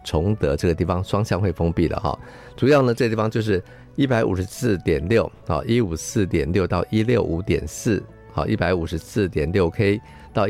崇德这个地方双向会封闭了哈。主要呢这个地方就是154.6好154.6到165.4好154.6K到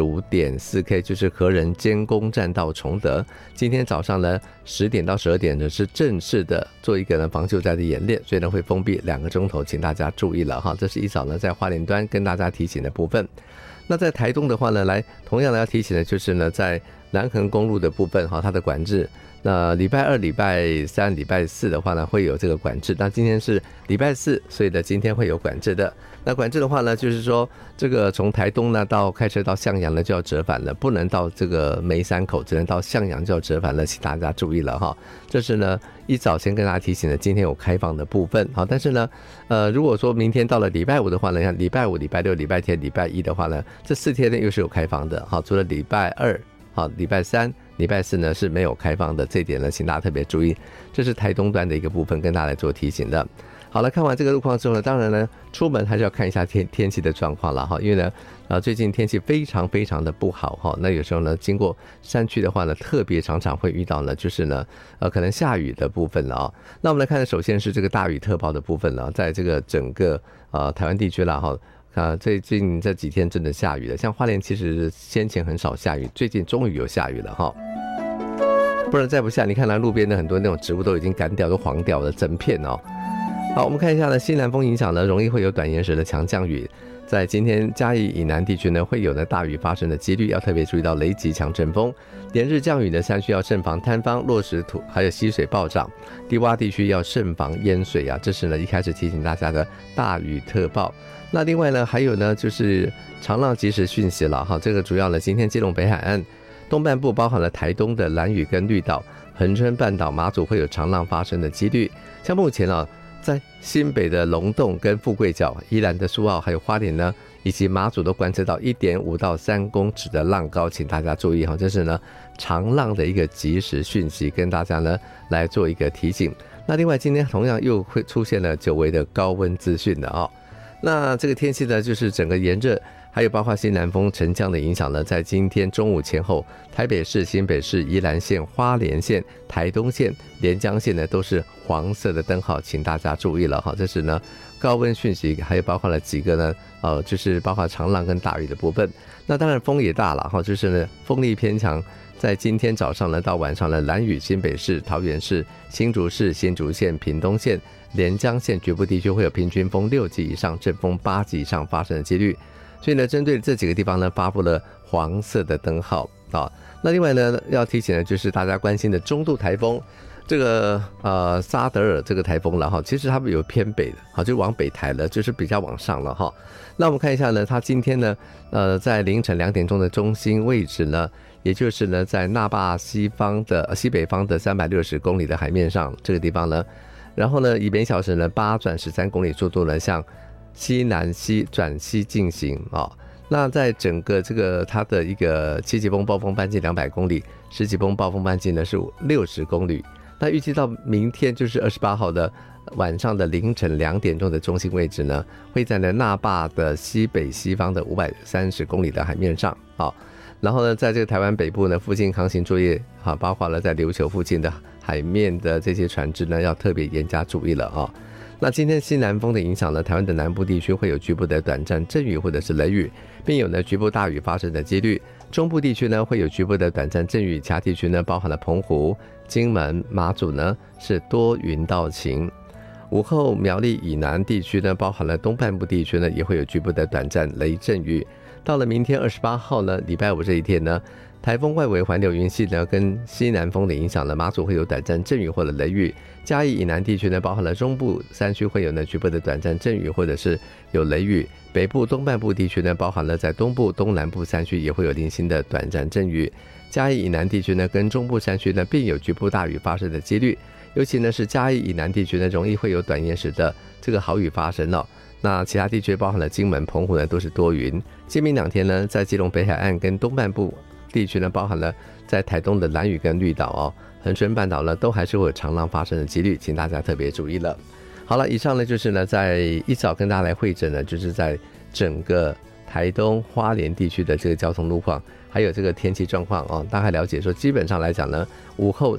165.4K 就是和仁监工站到崇德。今天早上呢10点到12点呢是正式的做一个呢防救灾的演练，所以呢会封闭2个钟头，请大家注意了哈。这是一早呢在花莲端跟大家提醒的部分。那在台东的话呢，同样的要提醒的就是呢，在南横公路的部分哈，它的管制。那礼拜2、礼拜3、礼拜4的话呢，会有这个管制。那今天是礼拜4，所以呢，今天会有管制的。那管制的话呢，就是说这个从台东呢开车到向阳呢就要折返了，不能到这个梅山口，只能到向阳就要折返了，请大家注意了哈。这是呢一早先跟大家提醒的，今天有开放的部分。好，但是呢，如果说明天到了礼拜5的话呢，像礼拜5、礼拜6、礼拜天、礼拜1的话呢，这4天呢又是有开放的。好，除了礼拜2、好礼拜3。礼拜4呢是没有开放的，这一点呢请大家特别注意，这是台东端的一个部分跟大家来做提醒的。好了，看完这个路况之后呢，当然呢出门还是要看一下天气的状况了哈，因为呢最近天气非常非常的不好哈，那有时候呢经过山区的话呢，特别常常会遇到呢就是呢可能下雨的部分了啊。那我们来看，首先是这个大雨特报的部分了，在这个整个台湾地区啦哈。最近这几天真的下雨了，像花莲其实先前很少下雨，最近终于有下雨了哈。不然再不下，你看路边的很多那种植物都已经干掉，都黄掉了，整片哦。好，我们看一下呢，西南风影响呢，容易会有短延时的强降雨。在今天嘉义以南地区呢，会有呢大雨发生的几率，要特别注意到雷击强阵风。连日降雨呢，山区要慎防坍方、落石土，还有溪水暴涨。低洼地区要慎防淹水啊，这是呢一开始提醒大家的大雨特报。那另外呢，还有呢就是长浪及时讯息了哈，这个主要呢今天基隆北海岸东半部包含了台东的兰屿跟绿岛、恒春半岛、马祖会有长浪发生的几率。像目前在新北的龙洞跟富贵角、宜兰的苏澳还有花莲呢，以及马祖都观测到1.5到3公尺的浪高，请大家注意哈，这是呢长浪的一个及时讯息，跟大家呢来做一个提醒。那另外今天同样又会出现了久违的高温资讯的哦。那这个天气呢，就是整个炎热，还有包括西南风沉降的影响呢，在今天中午前后，台北市、新北市、宜兰县、花莲县、台东县、连江县呢都是黄色的灯号，请大家注意了哈。这是呢高温讯息，还有包括了几个呢就是包括长浪跟大雨的部分。那当然风也大了哈，就是呢风力偏强。在今天早上呢到晚上呢，兰屿、新北市、桃园市、新竹市、新竹县、屏东县、连江县局部地区会有平均风6级以上、阵风8级以上发生的几率。所以呢，针对这几个地方呢，发布了黄色的灯号啊。那另外呢，要提醒的就是大家关心的中度台风，这个沙德尔这个台风了哈，其实它有偏北的，好就往北台了，就是比较往上了哈。那我们看一下呢，它今天呢，在凌晨2点钟的中心位置呢，也就是呢，在那霸西北方的360公里的海面上这个地方呢，然后呢，以每小时呢8转13公里速度呢，向西南西转西进行啊。那在整个这个它的一个7级风暴风半径200公里，10级风暴风半径呢是60公里。那预计到明天就是28号的晚上的凌晨2点钟的中心位置呢，会在那霸的西北西方的530公里的海面上啊。然后呢，在这个台湾北部呢附近航行作业啊，包括了在琉球附近的海面的这些船只呢，要特别严加注意了啊。那今天西南风的影响呢，台湾的南部地区会有局部的短暂阵雨或者是雷雨，并有呢局部大雨发生的几率。中部地区呢会有局部的短暂阵雨，其他地区呢包含了澎湖、金门、马祖呢是多云到晴。午后苗栗以南地区呢，包含了东半部地区呢，也会有局部的短暂雷阵雨。到了明天28号呢，礼拜5这一天呢，台风外围环流云系呢跟西南风的影响呢，马祖会有短暂阵雨或者雷雨。嘉义以南地区呢，包含了中部山区会有呢局部的短暂阵雨或者是有雷雨。北部东半部地区呢，包含了在东部、东南部山区也会有零星的短暂阵雨。嘉义以南地区呢，跟中部山区呢，并有局部大雨发生的几率。尤其呢是嘉义以南地区呢，容易会有短延时的这个豪雨发生哦。那其他地区包含了金门、澎湖呢，都是多云。今明2天呢，在基隆北海岸跟东半部地区呢，包含了在台东的兰屿跟绿岛哦，恒春半岛呢，都还是会有长浪发生的几率，请大家特别注意了。好了，以上呢就是呢，在一早跟大家来汇诊呢，就是在整个台东、花莲地区的这个交通路况，还有这个天气状况哦，大概了解说，基本上来讲呢，午后